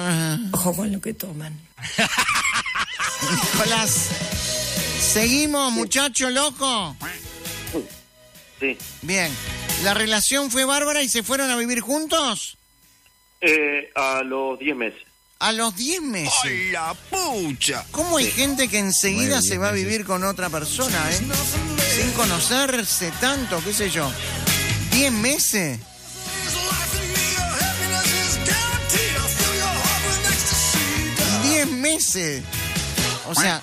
Ojo con lo que toman. Nicolás, ¿seguimos, muchacho loco? Sí. Bien. ¿La relación fue bárbara y se fueron a vivir juntos? A los 10 meses. A los 10 meses. ¡Ay, la pucha! ¿Cómo hay gente que enseguida 9, se va a 10 vivir con otra persona, sin conocerse tanto, qué sé yo? ¿10 meses? 10 meses. O sea,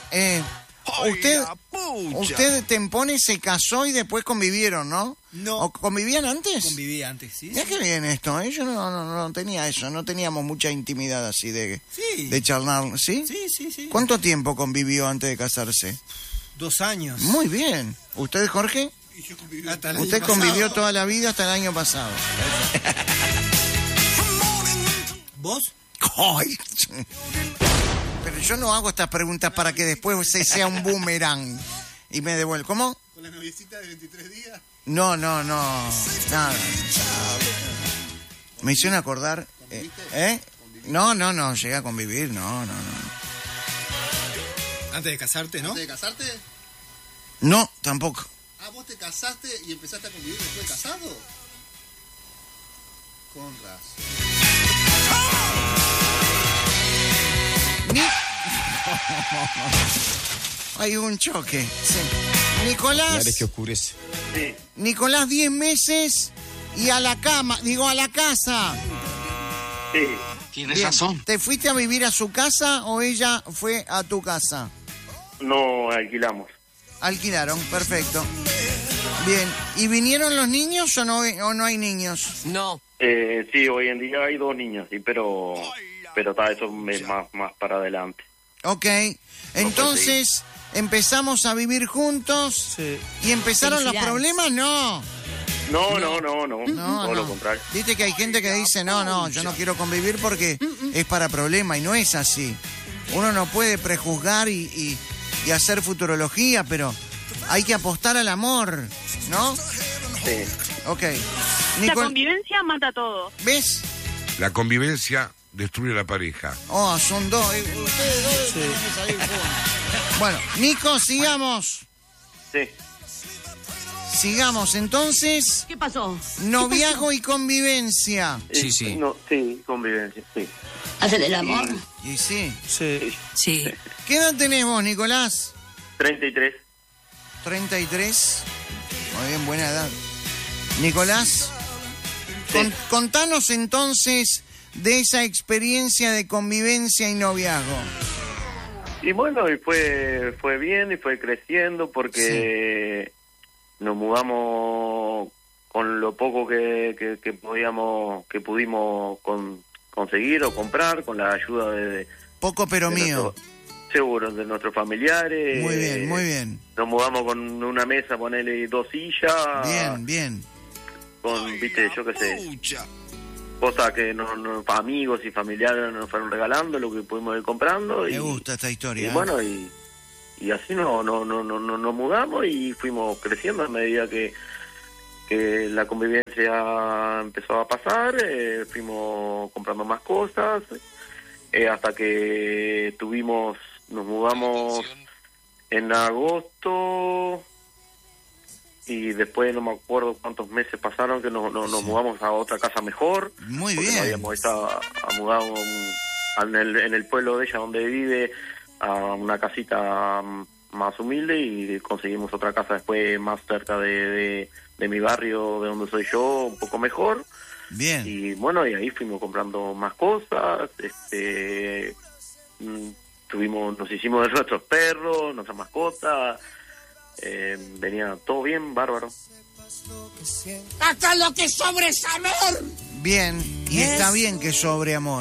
usted Tempone se casó y después convivieron, ¿no? No. ¿O convivían antes? Conviví antes, sí. Mira qué bien esto, ¿eh? Yo no tenía eso, no teníamos mucha intimidad así de charlar, ¿sí? Sí. ¿Cuánto tiempo convivió antes de casarse? 2 años. Muy bien. ¿Usted, Jorge? Hasta el Usted año convivió pasado. toda la vida hasta el año pasado. ¿Vos? Ay, pero yo no hago estas preguntas para que después sea un boomerang y me devuelva. ¿Cómo? ¿Con la noviecita de 23 días? No, nada. Me hicieron acordar... No, llegué a convivir, no. ¿Antes de casarte, no? ¿Antes de casarte? No, tampoco. Ah, vos te casaste y empezaste a convivir después de casado. Con razón. Hay un choque. Sí. Nicolás. que oscurece. Sí. Nicolás, 10 meses y a la casa. Sí. Tienes Bien. razón. ¿Te fuiste a vivir a su casa o ella fue a tu casa? No alquilamos. Alquilaron, perfecto. Bien, ¿y vinieron los niños o no hay niños? No. Sí, hoy en día hay 2 niños, sí, pero está eso más para adelante. Ok, entonces empezamos a vivir juntos y empezaron los Felicidades. problemas, ¿no. No, lo contrario. Viste que hay gente que dice, no, yo no quiero convivir porque es para problema y no es así. Uno no puede prejuzgar y hacer futurología, pero hay que apostar al amor, ¿no? Sí. Ok. La convivencia mata todo. ¿Ves? La convivencia destruye la pareja. Oh, son dos. Ustedes dos tienen que salir juntos. Bueno, Nico, sigamos. Sí. Sigamos, entonces. ¿Qué pasó? Noviazgo y convivencia. Sí. No, sí, convivencia, sí. ¿Hacen el amor? Y sí. Sí. ¿Qué edad tenés vos, Nicolás? 33. 33. Muy bien, buena edad. Nicolás, contanos entonces de esa experiencia de convivencia y noviazgo. Y bueno, y fue bien y fue creciendo porque nos mudamos con lo poco que pudimos conseguir o comprar con la ayuda de Poco pero mío. Seguro, de nuestros familiares. Muy bien. Nos mudamos con una mesa, ponerle 2 sillas. Bien. Con, viste, yo qué sé, Pucha. cosas que amigos y familiares nos fueron regalando, lo que pudimos ir comprando. Me gusta esta historia. Y bueno, y así nos mudamos y fuimos creciendo a medida que la convivencia empezó a pasar, fuimos comprando más cosas, hasta que nos mudamos en agosto y después no me acuerdo cuántos meses pasaron que nos mudamos a otra casa mejor. Muy porque bien. nos habíamos estado mudado en el pueblo de ella donde vive a una casita más humilde y conseguimos otra casa después más cerca de mi barrio, de donde soy yo, un poco mejor. Bien. Y bueno, y ahí fuimos comprando más cosas, nos hicimos de nuestros perros, nuestras mascotas, venía todo bien, bárbaro. ¡Acá lo que sobre es amor! Bien. Y está bien que sobre amor.